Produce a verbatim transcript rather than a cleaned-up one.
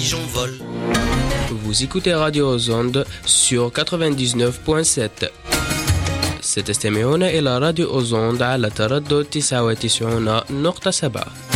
pigeons volent. Vous écoutez Radio Ozonde sur quatre-vingt-dix-neuf point sept. ستستمعون إلى راديو أوزوند على تردد تسعة وتسعين نقطة سبعة.